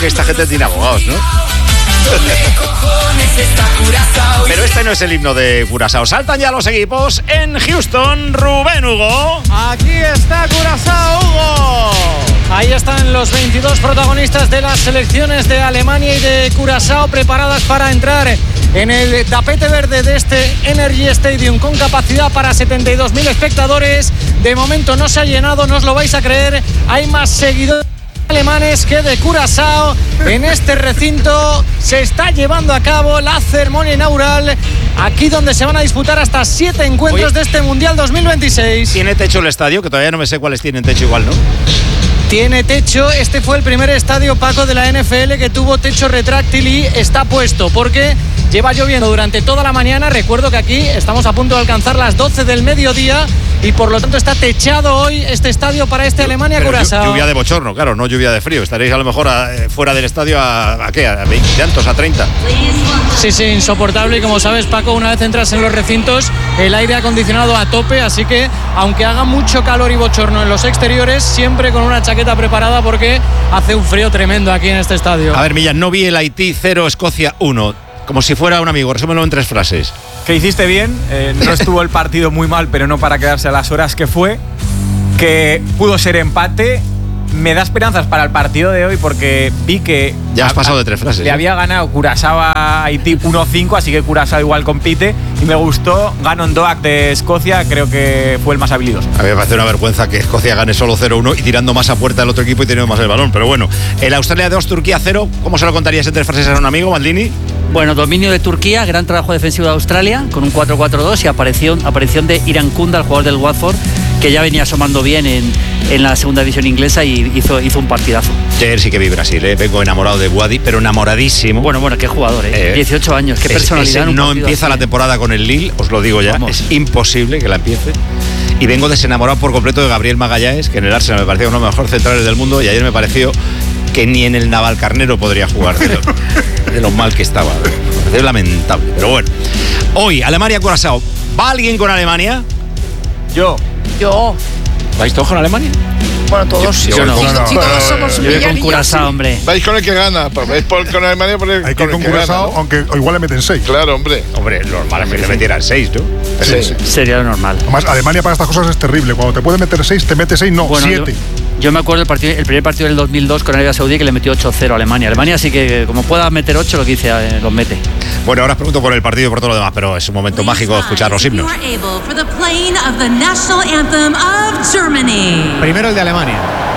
que esta gente tiene abogados, ¿no? Pero este no es el himno de Curazao. Saltan ya los equipos en Houston. Rubén Hugo. Aquí está Curazao, Hugo. Ahí están los 22 protagonistas de las selecciones de Alemania y de Curazao preparadas para entrar en el tapete verde de este Energy Stadium con capacidad para 72.000 espectadores. De momento no se ha llenado, no os lo vais a creer. Hay más seguidores alemanes que de Curazao. En este recinto se está llevando a cabo la ceremonia inaugural, aquí donde se van a disputar hasta 7 encuentros de este Mundial 2026. ¿Tiene techo el estadio? Que todavía no me sé cuáles tienen techo, igual, ¿no? Tiene techo. Este fue el primer estadio, Paco, de la NFL que tuvo techo retráctil y está puesto porque lleva lloviendo durante toda la mañana. Recuerdo que aquí estamos a punto de alcanzar las 12 del mediodía y por lo tanto está techado hoy este estadio para este Alemania-Curazao. Lluvia de bochorno, claro, no lluvia de frío. Estaréis a lo mejor fuera del estadio ¿a qué? ¿A 20 tantos? ¿A 30? Sí, insoportable. Y como sabes, Paco, una vez entras en los recintos, el aire acondicionado a tope, así que aunque haga mucho calor y bochorno en los exteriores, siempre con una chaqueta preparada porque hace un frío tremendo aquí en este estadio. A ver, Millán, no vi el Haití 0, Escocia 1. Como si fuera un amigo, resúmelo en 3 frases. Que hiciste bien, no estuvo el partido muy mal, pero no para quedarse a las horas que fue. Que pudo ser empate. Me da esperanzas para el partido de hoy porque vi que ya has pasado de 3 frases. Le había ganado Curazao a Haití 1-5, así que Curazao igual compite. Y me gustó Gannon Doak de Escocia, creo que fue el más habilidoso. A mí me parece una vergüenza que Escocia gane solo 0-1 y tirando más a puerta del otro equipo y teniendo más el balón. Pero bueno, el Australia 2, Turquía 0. ¿Cómo se lo contarías en 3 frases a un amigo, Maldini? Bueno, dominio de Turquía, gran trabajo defensivo de Australia con un 4-4-2 y aparición de Iran Kunda, el jugador del Watford, que ya venía asomando bien en la segunda división inglesa y hizo un partidazo. Ayer sí que vi Brasil, vengo enamorado de Buadi, pero enamoradísimo. Bueno, qué jugador, 18 años, qué personalidad. No empieza la temporada con el Lille, os lo digo ya. Vamos. Es imposible que la empiece. Y vengo desenamorado por completo de Gabriel Magallanes, que en el Arsenal me parecía uno de los mejores centrales del mundo, y ayer me pareció que ni en el Navalcarnero podría jugar de lo mal que estaba. Es lamentable, pero bueno. Hoy, Alemania-Curazao. ¿Va alguien con Alemania? Yo. ¿Vais todos con Alemania? Bueno, todos. Yo no. Todos somos yo voy con Curazao, hombre. Vais con el que gana. Vais con Alemania por el hay que ir con Curazao, ¿no? Aunque igual le meten 6. Claro, hombre. Hombre, normal es que le metieran 6, ¿no? Sí. Sería lo normal. Además, Alemania para estas cosas es terrible. Cuando te puede meter 6, te mete 6, no, 7. Yo me acuerdo el primer partido del 2002 con Arabia Saudí que le metió 8-0 a Alemania. Alemania sí que como pueda meter 8, lo que dice, los mete. Bueno, ahora os pregunto por el partido y por todo lo demás, pero es un momento mágico escuchar los himnos. Primero el de Alemania.